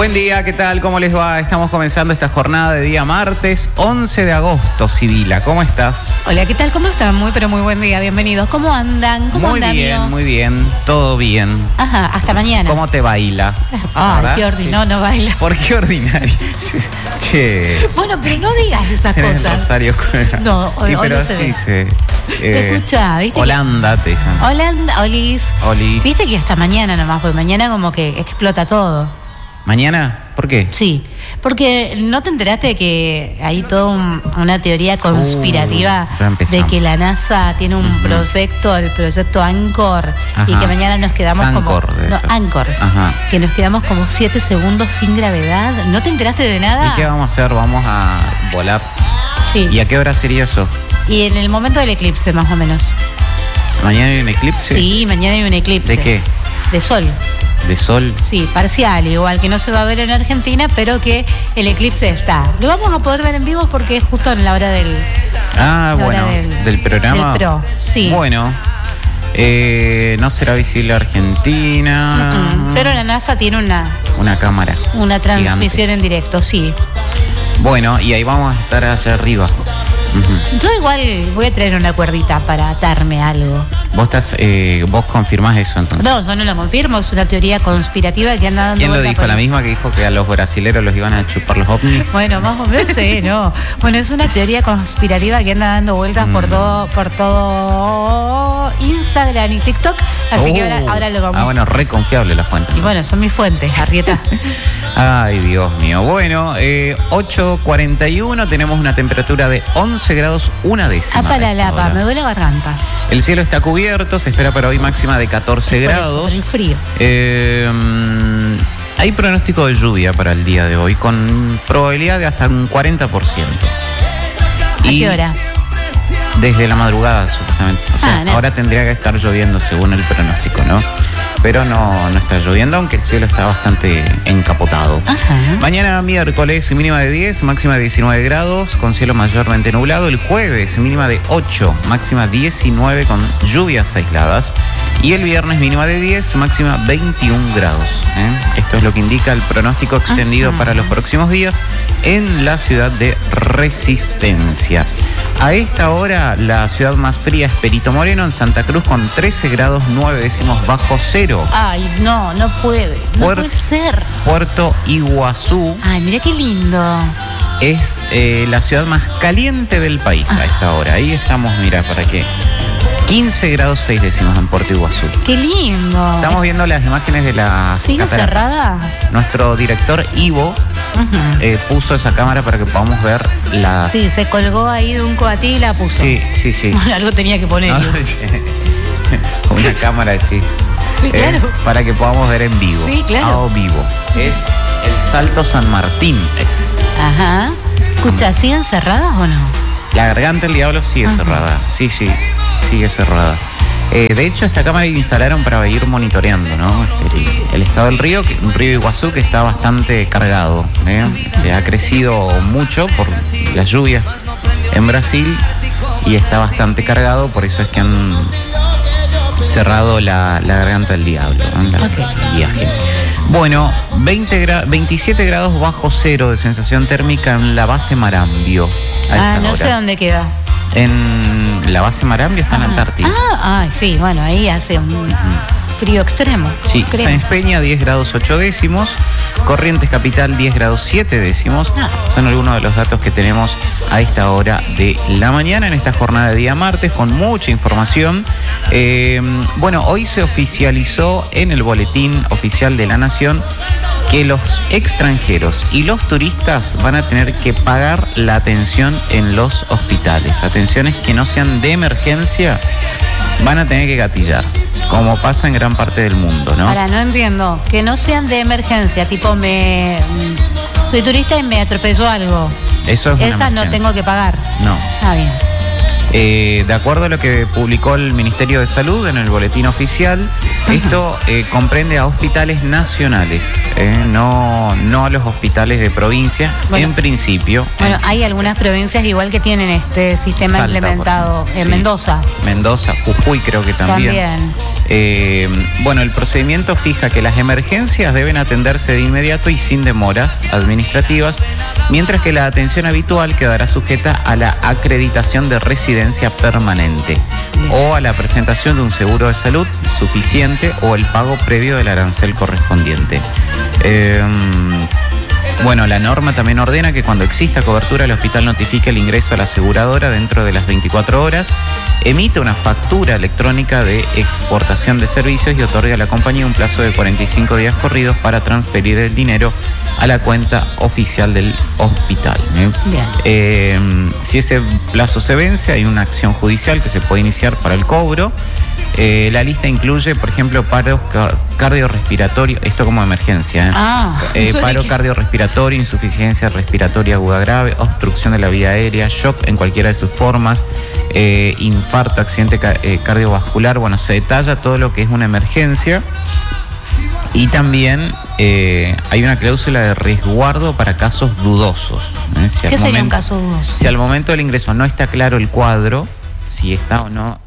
Buen día, ¿qué tal? ¿Cómo les va? Estamos comenzando esta jornada de día martes 11 de agosto. Sibila, ¿cómo estás? Hola, ¿qué tal? ¿Cómo están? Muy, pero muy buen día. Bienvenidos. ¿Cómo andan? ¿Cómo muy andan, bien, amigo? muy bien. Todo bien. Ajá, hasta mañana. ¿Cómo te baila? Ay, qué ordinario, no baila. ¿Por qué ordinario? Che. Bueno, pero no digas esas Tenés cosas. Rosario con... No, hoy pero no se así ve. se... Te escuchá, ¿viste? Holanda, te dicen. Holanda, Olis. Olis. Viste que hasta mañana nomás, porque mañana como que explota todo. ¿Mañana? ¿Por qué? Sí, porque ¿no te enteraste de que hay toda una teoría conspirativa ya empezamos. de que la NASA tiene un proyecto, el proyecto Anchor, Ajá. y que mañana nos quedamos Sancor, como... debe No, ser. Anchor. Ajá. Que nos quedamos como 7 segundos sin gravedad. ¿No te enteraste de nada? ¿Y qué vamos a hacer? Vamos a volar. Sí. ¿Y a qué hora sería eso? Y en el momento del eclipse, más o menos. ¿Mañana hay un eclipse? Sí, mañana hay un eclipse. ¿De qué? De sol. ¿De sol? Sí, parcial, igual que no se va a ver en Argentina, pero que el eclipse está. Lo vamos a poder ver en vivo porque es justo en la hora del... Ah, la hora bueno, del programa. Del pro, sí. Bueno, no será visible Argentina. Pero la NASA tiene Una cámara. una transmisión gigante. en directo, sí. Bueno, y ahí vamos a estar allá arriba. Ujú. Yo igual voy a traer una cuerdita para atarme a algo. Vos confirmás eso entonces. No, yo no lo confirmo, es una teoría conspirativa que anda dando ¿Quién lo vuelta dijo? por- ¿La misma que dijo que a los brasileros los iban a chupar los ovnis? Bueno, más o menos sí, no. Bueno, es una teoría conspirativa que anda dando vueltas por todo Instagram y TikTok, así que ahora lo vamos. Ah, bueno, re confiable la fuente. Y bueno, son mis fuentes, Arrieta. Ay, Dios mío. Bueno, 8:41, tenemos una temperatura de 11 grados, una décima. Apa a la esta lapa, hora. me duele la garganta. El cielo está cubierto, se espera para hoy máxima de 14 Por eso, grados. por el frío. Hay pronóstico de lluvia para el día de hoy, con probabilidad de hasta un 40%. ¿A qué hora? Desde la madrugada, supuestamente. O sea, No. ahora tendría que estar lloviendo según el pronóstico, ¿no? Pero no está lloviendo, aunque el cielo está bastante encapotado. Ajá. Mañana miércoles, mínima de 10, máxima de 19 grados, con cielo mayormente nublado. El jueves, mínima de 8, máxima 19 con lluvias aisladas. Y el viernes, mínima de 10, máxima 21 grados. Esto es lo que indica el pronóstico extendido para los próximos días en la ciudad de Resistencia. A esta hora, la ciudad más fría es Perito Moreno, en Santa Cruz, con 13 grados 9 décimos bajo cero. Ay, no puede. No puede ser. Puerto Iguazú Ay, mira qué lindo. es la ciudad más caliente del país a esta hora. Ahí estamos, mira, para qué. 15 grados 6 décimos en Puerto Iguazú. Qué lindo. Estamos viendo las imágenes de las ¿Sigue cataratas. cerrada? Nuestro director Ivo puso esa cámara para que podamos ver las... Sí, se colgó ahí de un coatí y la puso. Sí. Bueno, algo tenía que poner. Una cámara así. Sí, claro. Para que podamos ver en vivo. Sí, claro. A vivo. Es el Salto San Martín. Ajá. Escucha, ¿siguen cerradas o no? La garganta del diablo sigue cerrada. Sí, sigue cerrada. De hecho, esta cámara la instalaron para ir monitoreando, ¿no? El estado del río, un río Iguazú que está bastante cargado. Ha crecido mucho por las lluvias en Brasil y está bastante cargado, por eso es que han cerrado la garganta del diablo, ¿no? El viaje. Bueno, 27 grados bajo cero de sensación térmica en la base Marambio. A esta No sé hora. dónde queda. En la base Marambio está en Antártida. Sí, bueno, ahí hace un frío extremo. Sí, creo. Sáenz Peña 10 grados 8 décimos, Corrientes Capital 10 grados 7 décimos. Son algunos de los datos que tenemos a esta hora de la mañana en esta jornada de día martes con mucha información. Bueno, hoy se oficializó en el Boletín Oficial de la Nación que los extranjeros y los turistas van a tener que pagar la atención en los hospitales. Atenciones que no sean de emergencia van a tener que gatillar, como pasa en gran parte del mundo, ¿no? Ahora, no entiendo. Que no sean de emergencia, tipo soy turista y me atropelló algo. Eso es una Esa no emergencia. tengo que pagar. No. Ah, bien. De acuerdo a lo que publicó el Ministerio de Salud en el boletín oficial, esto comprende a hospitales nacionales, no a los hospitales de provincia, Bueno. en principio. Bueno, hay algunas provincias igual que tienen este sistema Salta, implementado. por ejemplo. En Sí. Mendoza Mendoza, Jujuy creo que también. también. Bueno, el procedimiento fija que las emergencias deben atenderse de inmediato y sin demoras administrativas, mientras que la atención habitual quedará sujeta a la acreditación de residencia permanente o a la presentación de un seguro de salud suficiente o el pago previo del arancel correspondiente. Bueno, la norma también ordena que cuando exista cobertura el hospital notifique el ingreso a la aseguradora dentro de las 24 horas, emite una factura electrónica de exportación de servicios y otorga a la compañía un plazo de 45 días corridos para transferir el dinero a la cuenta oficial del hospital. Bien. Si ese plazo se vence, hay una acción judicial que se puede iniciar para el cobro. La lista incluye, por ejemplo, paro cardiorrespiratorio, esto como emergencia. Paro cardiorrespiratorio, insuficiencia respiratoria aguda grave, obstrucción de la vía aérea, shock en cualquiera de sus formas, infarto, accidente cardiovascular. Bueno, se detalla todo lo que es una emergencia. Y también hay una cláusula de resguardo para casos dudosos. ¿Qué sería un caso dudoso? Si al momento del ingreso no está claro el cuadro, si está o no